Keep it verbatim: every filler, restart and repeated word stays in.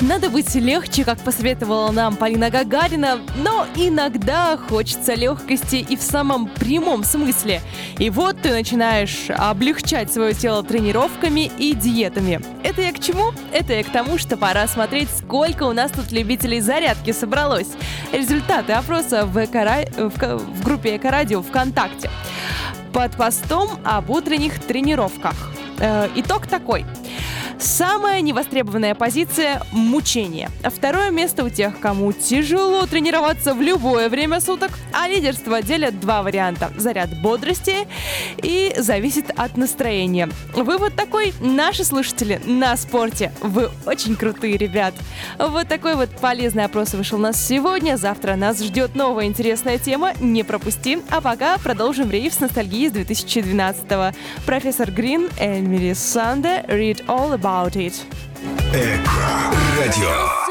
Надо быть легче, как посоветовала нам Полина Гагарина, но иногда хочется легкости и в самом прямом смысле. И вот ты начинаешь облегчать свое тело тренировками и диетами. Это я к чему? Это я к тому, что пора смотреть, сколько у нас тут любителей зарядки собралось. Результаты опроса в, Эко... в... в группе Эко-радио ВКонтакте. Под постом об утренних тренировках. Э, итог такой. Самая невостребованная позиция – мучение. Второе место у тех, кому тяжело тренироваться в любое время суток, а лидерство делят два варианта – заряд бодрости и зависит от настроения. Вывод такой – наши слушатели на спорте. Вы очень крутые, ребят. Вот такой вот полезный опрос вышел у нас сегодня. Завтра нас ждет новая интересная тема. Не пропусти. А пока продолжим рейв с ностальгией с две тысячи двенадцатого. Профессор Грин, Эмили Санде, Read All About It. Эко-радио.